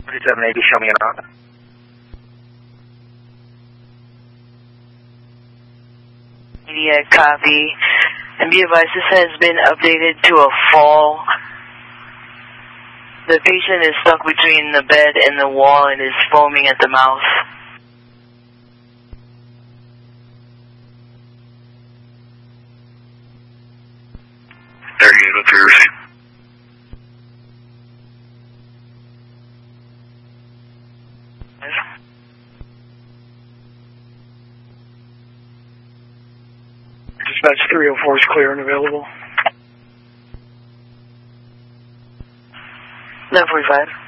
3780, show me around. Yeah, copy. And be advised, this has been updated to a fall. The patient is stuck between the bed and the wall and is foaming at the mouth. What's your receipt? Dispatch 304 is clear and available. 11:45.